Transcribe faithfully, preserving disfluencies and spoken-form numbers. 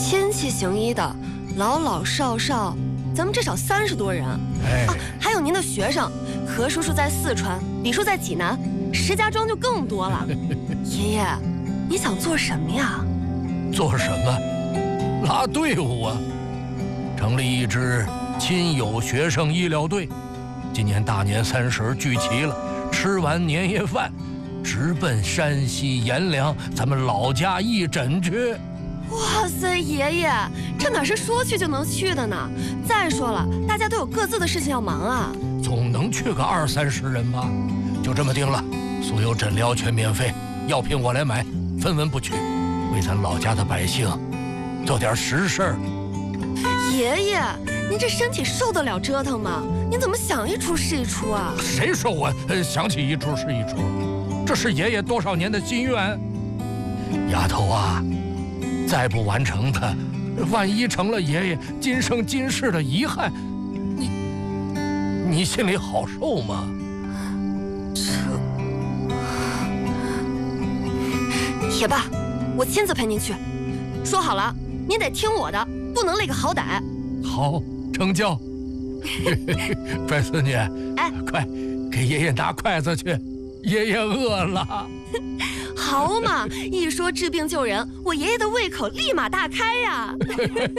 天气行医的，老老少少，咱们至少三十多人。 哎， 啊，还有您的学生，何叔叔在四川，李叔在济南，石家庄就更多了。爷爷，你想做什么呀？ 做什么？拉队伍啊！成立一支亲友学生医疗队，今年大年三十聚齐了，吃完年夜饭，直奔山西阎良咱们老家义诊去。 哇塞，爷爷，这哪是说去就能去的呢？再说了，大家都有各自的事情要忙啊。 总能去个二三十人吧？就这么定了，所有诊疗全免费，药品我来买，分文不取，为咱老家的百姓做点实事儿。 爷爷，您这身体受得了折腾吗？您怎么想一出是一出啊？ 谁说我呃想起一出是一出？这是爷爷多少年的心愿。丫头啊，再不完成它，万一成了爷爷今生今世的遗憾，你你心里好受吗？ 也罢，我亲自陪您去。说好了，您得听我的，不能累个好歹。 好，成交。乖孙女， 哎， 快给爷爷拿筷子去，爷爷饿了。 好嘛，一说治病救人，我爷爷的胃口立马大开呀。